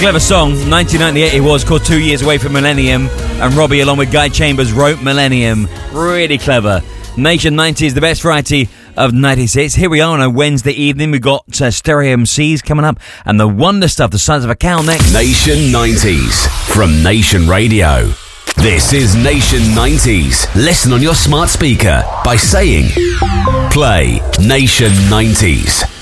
clever song. 1998 it was, called 2 Years Away from Millennium, and Robbie along with Guy Chambers wrote Millennium. Really clever. Nation 90s, the best variety of 96. Here we are on a Wednesday evening. We've got Stereo MCs coming up and the wonder stuff, the Sons of a Cow next. Nation 90s from Nation Radio. This is Nation 90s. Listen on your smart speaker by saying play Nation 90s.